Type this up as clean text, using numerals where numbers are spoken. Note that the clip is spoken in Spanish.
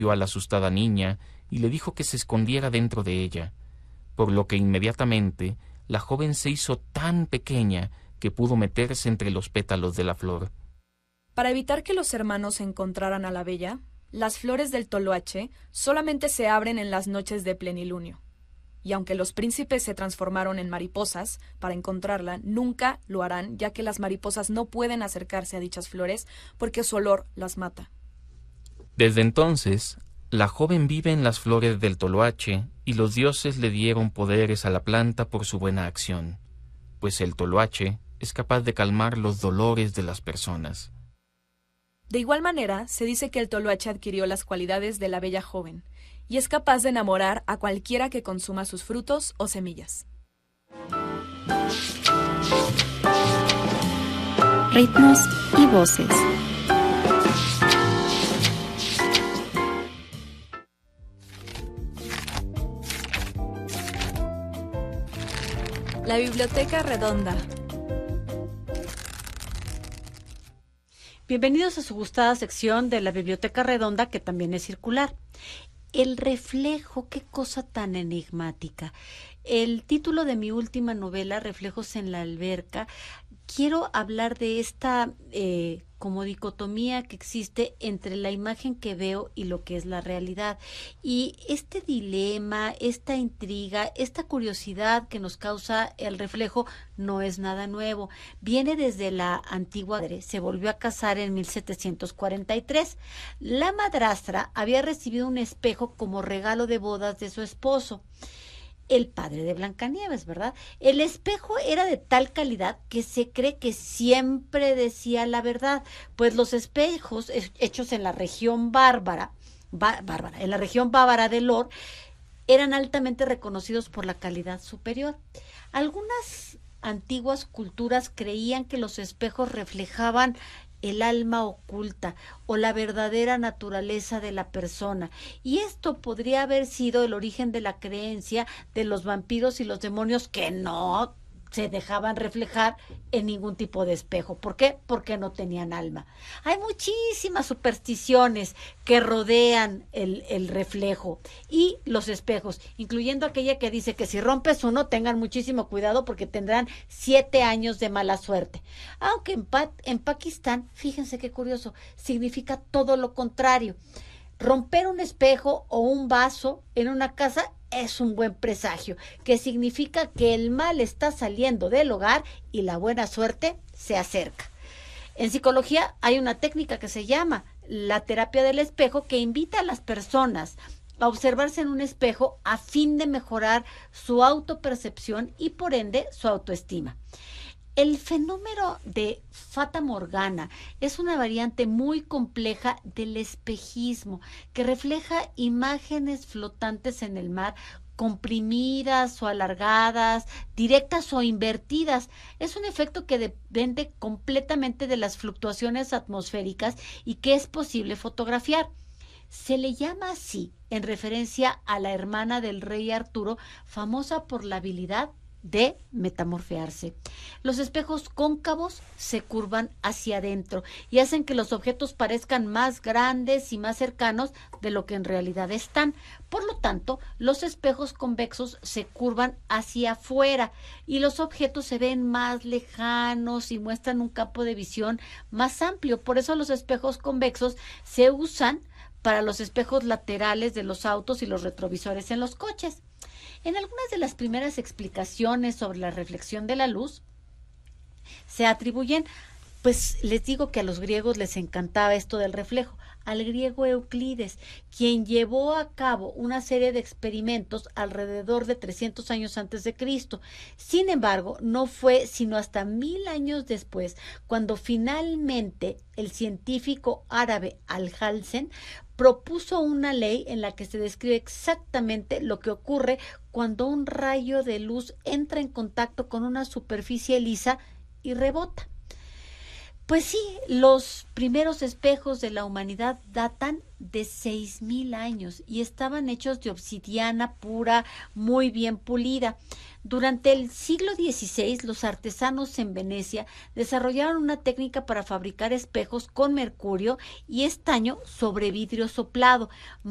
vio a la asustada niña y le dijo que se escondiera dentro de ella, por lo que inmediatamente la joven se hizo tan pequeña que pudo meterse entre los pétalos de la flor. Para evitar que los hermanos encontraran a la bella, las flores del toloache solamente se abren en las noches de plenilunio. Y aunque los príncipes se transformaron en mariposas para encontrarla, nunca lo harán, ya que las mariposas no pueden acercarse a dichas flores porque su olor las mata. Desde entonces, la joven vive en las flores del toloache y los dioses le dieron poderes a la planta por su buena acción, pues el toloache es capaz de calmar los dolores de las personas. De igual manera, se dice que el toloache adquirió las cualidades de la bella joven y es capaz de enamorar a cualquiera que consuma sus frutos o semillas. Ritmos y voces. La Biblioteca Redonda. Bienvenidos a su gustada sección de la Biblioteca Redonda, que también es circular. El reflejo, qué cosa tan enigmática. El título de mi última novela, Reflejos en la alberca, quiero hablar de esta como dicotomía que existe entre la imagen que veo y lo que es la realidad. Y este dilema, esta intriga, esta curiosidad que nos causa el reflejo no es nada nuevo. Viene desde la antigua. Se volvió a casar en 1743. La madrastra había recibido un espejo como regalo de bodas de su esposo, el padre de Blancanieves, ¿verdad? El espejo era de tal calidad que se cree que siempre decía la verdad, pues los espejos hechos en la región en la región bávara de Lor, eran altamente reconocidos por la calidad superior. Algunas antiguas culturas creían que los espejos reflejaban el alma oculta o la verdadera naturaleza de la persona, y esto podría haber sido el origen de la creencia de los vampiros y los demonios, que no se dejaban reflejar en ningún tipo de espejo. ¿Por qué? Porque no tenían alma. Hay muchísimas supersticiones que rodean el reflejo y los espejos, incluyendo aquella que dice que si rompes uno, tengan muchísimo cuidado porque tendrán 7 años de mala suerte. Aunque en Pakistán, fíjense qué curioso, significa todo lo contrario. Romper un espejo o un vaso en una casa es un buen presagio, que significa que el mal está saliendo del hogar y la buena suerte se acerca. En psicología hay una técnica que se llama la terapia del espejo, que invita a las personas a observarse en un espejo a fin de mejorar su autopercepción y por ende su autoestima. El fenómeno de Fata Morgana es una variante muy compleja del espejismo que refleja imágenes flotantes en el mar, comprimidas o alargadas, directas o invertidas. Es un efecto que depende completamente de las fluctuaciones atmosféricas y que es posible fotografiar. Se le llama así en referencia a la hermana del rey Arturo, famosa por la habilidad de metamorfearse. Los espejos cóncavos se curvan hacia adentro y hacen que los objetos parezcan más grandes y más cercanos de lo que en realidad están. Por lo tanto, los espejos convexos se curvan hacia afuera y los objetos se ven más lejanos y muestran un campo de visión más amplio. Por eso los espejos convexos se usan para los espejos laterales de los autos y los retrovisores en los coches. En algunas de las primeras explicaciones sobre la reflexión de la luz, se atribuyen, pues les digo que a los griegos les encantaba esto del reflejo, al griego Euclides, quien llevó a cabo una serie de experimentos alrededor de 300 años antes de Cristo. Sin embargo, no fue sino hasta 1000 años después, cuando finalmente el científico árabe Alhazen propuso una ley en la que se describe exactamente lo que ocurre cuando un rayo de luz entra en contacto con una superficie lisa y rebota. Pues sí, los primeros espejos de la humanidad datan de 6000 años y estaban hechos de obsidiana pura, muy bien pulida. Durante el siglo XVI, los artesanos en Venecia desarrollaron una técnica para fabricar espejos con mercurio y estaño sobre vidrio soplado,